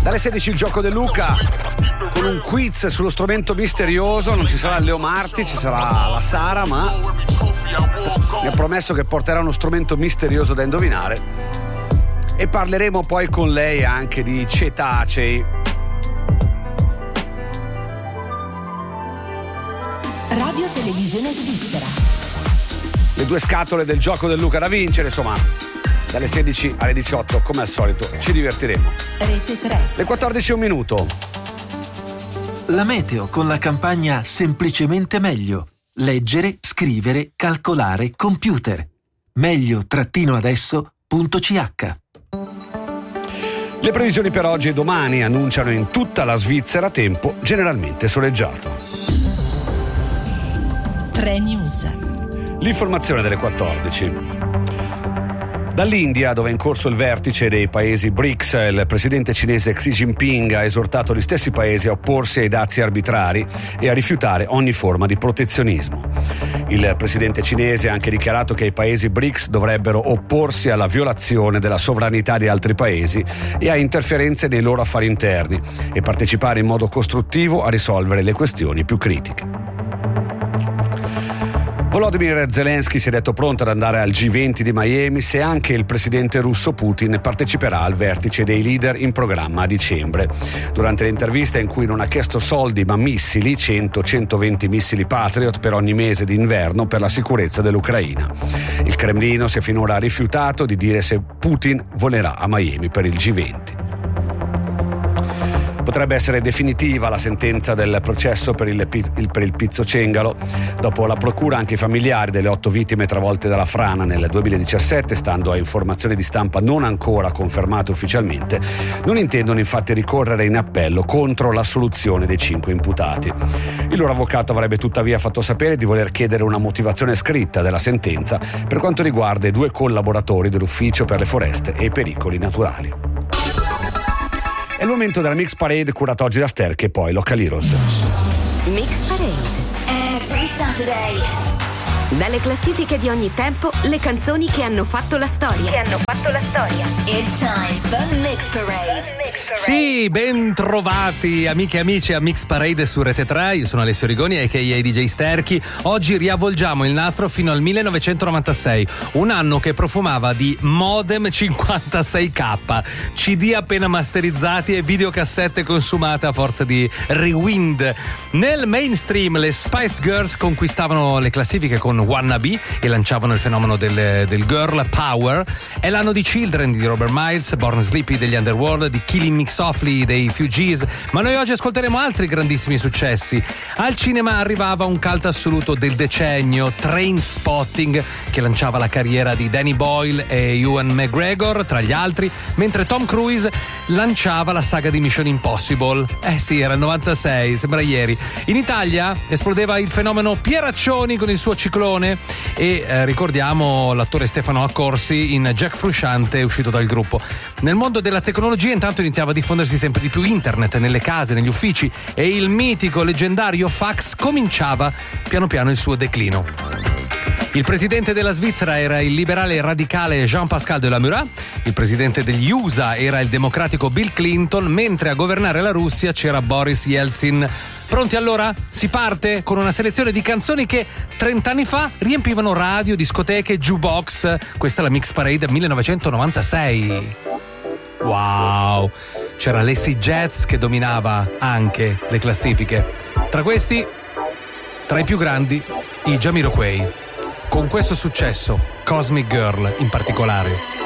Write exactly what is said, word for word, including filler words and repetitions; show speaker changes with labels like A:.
A: Dalle sedici il gioco del Luca con un quiz sullo strumento misterioso. Non ci sarà Leo Marti, ci sarà la Sara, ma mi ha promesso che porterà uno strumento misterioso da indovinare. E parleremo poi con lei anche di cetacei.
B: Radio Televisione Svizzera.
A: Le due scatole del gioco del Luca da vincere, insomma, dalle sedici alle diciotto, come al solito, ci divertiremo.
B: Rete tre.
A: Le quattordici e un minuto.
C: La meteo con la campagna Semplicemente meglio. Leggere, scrivere, calcolare, computer. Meglio-adesso.ch.
A: Le previsioni per oggi e domani annunciano in tutta la Svizzera tempo generalmente soleggiato.
B: tre News.
A: L'informazione delle quattordici. Dall'India, dove è in corso il vertice dei paesi B R I C S, il presidente cinese Xi Jinping ha esortato gli stessi paesi a opporsi ai dazi arbitrari e a rifiutare ogni forma di protezionismo. Il presidente cinese ha anche dichiarato che i paesi B R I C S dovrebbero opporsi alla violazione della sovranità di altri paesi e a interferenze nei loro affari interni e partecipare in modo costruttivo a risolvere le questioni più critiche. Volodymyr Zelensky si è detto pronto ad andare al G venti di Miami se anche il presidente russo Putin parteciperà al vertice dei leader in programma a dicembre. Durante l'intervista in cui non ha chiesto soldi ma missili, cento centoventi missili Patriot per ogni mese d'inverno per la sicurezza dell'Ucraina. Il Cremlino si è finora rifiutato di dire se Putin volerà a Miami per il G venti. Potrebbe essere definitiva la sentenza del processo per il, per il Pizzo Cengalo. Dopo la procura, anche i familiari delle otto vittime travolte dalla frana nel duemiladiciassette, stando a informazioni di stampa non ancora confermate ufficialmente, non intendono infatti ricorrere in appello contro l'assoluzione dei cinque imputati. Il loro avvocato avrebbe tuttavia fatto sapere di voler chiedere una motivazione scritta della sentenza per quanto riguarda i due collaboratori dell'Ufficio per le Foreste e i Pericoli Naturali. È il momento della Mix Parade curata oggi da Sterk e poi Local Heroes.
D: Mix Parade. Every Saturday. Dalle classifiche di ogni tempo, le canzoni che hanno fatto la storia. Che hanno fatto la storia. It's time for Mix Parade.
E: Sì, ben trovati amiche e amici a Mix Parade su Rete tre. Io sono Alessio Rigoni a k a. D J Sterchi. Oggi riavvolgiamo il nastro fino al millenovecentonovantasei, un anno che profumava di modem cinquantasei K, C D appena masterizzati e videocassette consumate a forza di rewind. Nel mainstream le Spice Girls conquistavano le classifiche con Wannabe e lanciavano il fenomeno del, del girl power. È l'anno di Children di Robert Miles, Born Sleepy degli Underworld, di Killing Me Softly dei Fugees, ma noi oggi ascolteremo altri grandissimi successi. Al cinema arrivava un cult assoluto del decennio, Trainspotting, che lanciava la carriera di Danny Boyle e Ewan McGregor tra gli altri, mentre Tom Cruise lanciava la saga di Mission Impossible. Eh sì, era il novantasei, sembra ieri. In Italia esplodeva il fenomeno Pieraccioni con il suo Ciclone e eh, ricordiamo l'attore Stefano Accorsi in Jack Frusciante, uscito dal gruppo. Nel mondo della tecnologia intanto iniziava a diffondersi sempre di più internet nelle case, negli uffici, e il mitico leggendario fax cominciava piano piano il suo declino. Il presidente della Svizzera era il liberale radicale Jean-Pascal Delamura, il presidente degli U S A era il democratico Bill Clinton, mentre a governare la Russia c'era Boris Yeltsin. Pronti allora? Si parte con una selezione di canzoni che trent'anni fa riempivano radio, discoteche, jukebox. Questa è la Mix Parade millenovecentonovantasei. Wow! C'era l'Acid Jazz che dominava anche le classifiche. Tra questi, tra i più grandi, i Jamiroquai. Con questo successo, Cosmic Girl in particolare.